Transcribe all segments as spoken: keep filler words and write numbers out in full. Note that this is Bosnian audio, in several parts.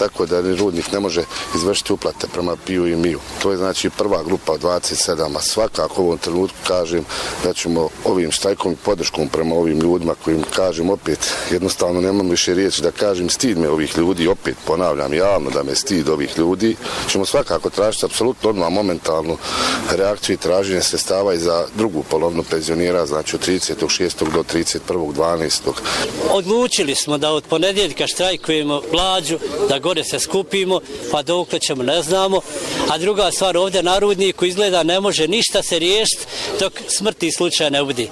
tako da ni rudnik ne može izvršiti uplate prema Piju i Miju. To je znači prva grupa od dvadeset sedam, a svakako u ovom trenutku kažem da ćemo ovim štrajkom i podrškom prema ovim ljudima kojim kažem opet, jednostavno nemam više riječi da kažem, stid me ovih ljudi, opet ponavljam javno da me stid ovih ljudi, ćemo svakako tražiti apsolutno odmah momentalnu reakciju i traženje sredstava i za drugu polovnu penzionera, znači od tridesetog šestog do trideset prvog dvanaestog Odlučili smo da od ponedjeljka štrajkujemo glađu, da gore se skupimo, pa dokle ćemo ne znamo. A druga stvar, ovdje na rudniku izgleda ne može ništa se riješiti dok smrti slučaja ne bude.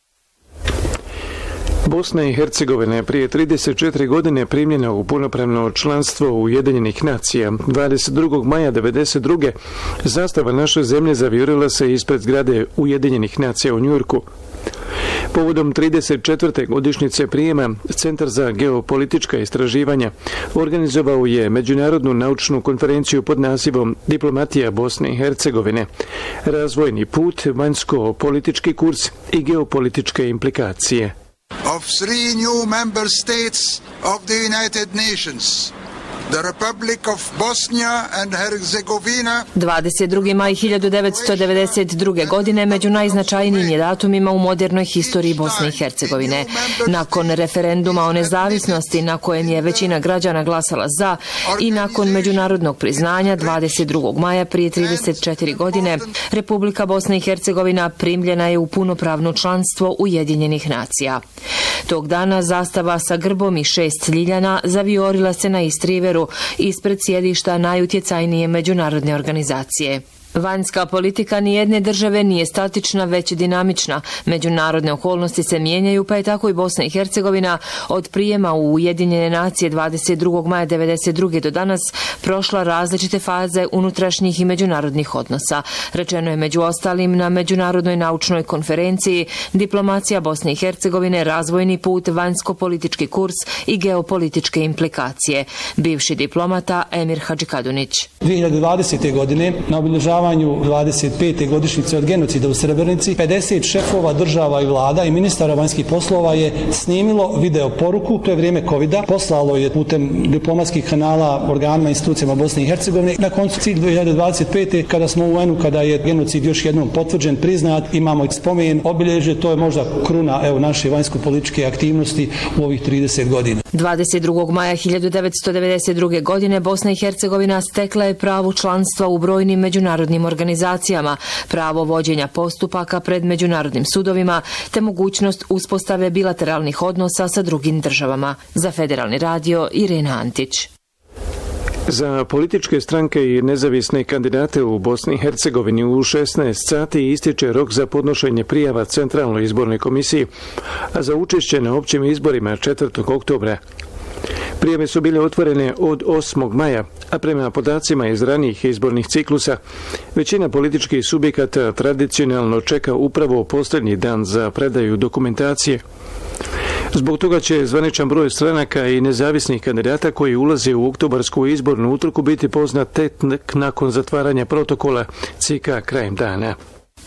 Bosna i Hercegovina je prije trideset četiri godine primljena u punopravno članstvo Ujedinjenih nacija. dvadeset drugog maja devedeset druge zastava naše zemlje zavijorila se ispred zgrade Ujedinjenih nacija u Njujorku. Povodom trideset četvrte godišnjice prijema, Centar za geopolitička istraživanja organizovao je međunarodnu naučnu konferenciju pod nazivom Diplomatija Bosne i Hercegovine, razvojni put, vanjsko-politički kurs i geopolitičke implikacije. Of three new member states of the United Nations, the Republic of Bosnia and Herzegovina. dvadeset drugi maj hiljadu devetsto devedeset druge. godine među najznačajnijim je datumima u modernoj historiji Bosne i Hercegovine. Nakon referenduma o nezavisnosti na kojem je većina građana glasala za i nakon međunarodnog priznanja dvadeset drugog maja prije trideset četiri godine, Republika Bosna i Hercegovina primljena je u punopravno članstvo Ujedinjenih nacija. Tog dana zastava sa grbom i šest ljiljana zavijorila se na Istriveru ispred sjedišta najutjecajnije međunarodne organizacije. Vanjska politika nijedne države nije statična, već dinamična. Međunarodne okolnosti se mijenjaju, pa je tako i Bosna i Hercegovina od prijema u Ujedinjene nacije dvadeset drugog maja devedeset druge. do danas prošla različite faze unutrašnjih i međunarodnih odnosa. Rečeno je među ostalim na Međunarodnoj naučnoj konferenciji Diplomacija Bosne i Hercegovine, razvojni put, vanjsko-politički kurs i geopolitičke implikacije. Bivši diplomata Emir Hadžikadunić. dvije hiljade dvadesete. godine na obilježavanju dvadeset pete godišnjice od genocida u Srebrenici, pedeset šefova država i vlada i ministara vanjskih poslova je snimilo video poruku, to je vrijeme kovida, poslalo je putem diplomatskih kanala organima i institucijama Bosne i Hercegovine. Na koncu cilj dvije hiljade dvadeset pete. kada smo u U N-u, kada je genocid još jednom potvrđen, priznat, imamo spomen, obilježje, to je možda kruna evo naše vanjsko-političke aktivnosti u ovih trideset godina. dvadeset drugog maja hiljadu devetsto devedeset druge. godine Bosna i Hercegovina stekla je pravo članstva u brojnim međunarodnim organizacijama, pravo vođenja postupaka pred međunarodnim sudovima te mogućnost uspostave bilateralnih odnosa sa drugim državama. Za Federalni radio Irena Antić. Za političke stranke i nezavisne kandidate u Bosni i Hercegovini u šesnaest sati ističe rok za podnošenje prijava Centralnoj izbornoj komisiji, a za učešće na općim izborima četvrtog oktobra. Prijave su bile otvorene od osmog maja, a prema podacima iz ranijih izbornih ciklusa, većina političkih subjekata tradicionalno čeka upravo posljednji dan za predaju dokumentacije. Zbog toga će zvaničan broj stranaka i nezavisnih kandidata koji ulaze u oktobarsku izbornu utrku biti poznat tek nakon zatvaranja protokola C I K-a krajem dana.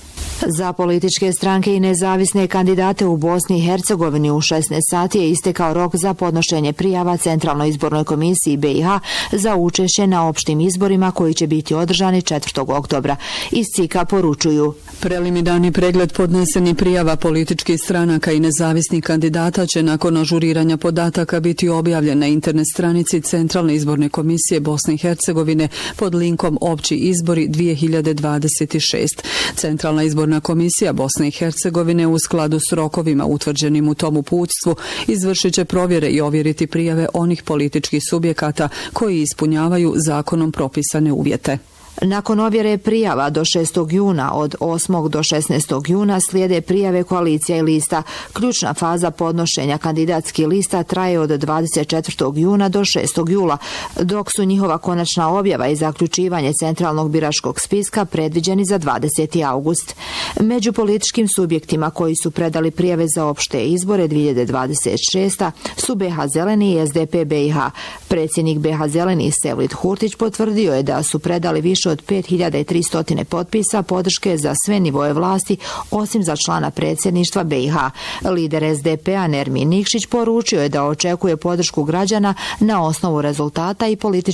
Za političke stranke i nezavisne kandidate u Bosni i Hercegovini u šesnaest sati je istekao rok za podnošenje prijava Centralnoj izbornoj komisiji B i H za učešće na opštim izborima koji će biti održani četvrtog oktobra. Iz C I K-a poručuju: preliminarni pregled podnesenih prijava političkih stranaka i nezavisnih kandidata će nakon ažuriranja podataka biti objavljen na internet stranici Centralne izborne komisije Bosne i Hercegovine pod linkom Opći izbori dvije hiljade dvadeset šest. Centralna izborna komisija Bosne i Hercegovine u skladu s rokovima utvrđenim u tom uputstvu izvršit će provjere i ovjeriti prijave onih političkih subjekata koji ispunjavaju zakonom propisane uvjete. Nakon ovjere prijava do šestog juna, od osmog do šesnaestog juna slijede prijave koalicija i lista. Ključna faza podnošenja kandidatskih lista traje od dvadeset četvrtog juna do šestog jula, dok su njihova konačna objava i zaključivanje centralnog biračkog spiska predviđeni za dvadeseti august. Među političkim subjektima koji su predali prijave za opšte izbore dvije hiljade dvadeset šeste. su B H Zeleni i S D P B i H. Predsjednik B H Zeleni Sevlit Hurtić potvrdio je da su predali više od pet hiljada tristo potpisa podrške za sve nivoje vlasti, osim za člana predsjedništva B i H. Lider S D P-a Nermin Nikšić poručio je da očekuje podršku građana na osnovu rezultata i političkih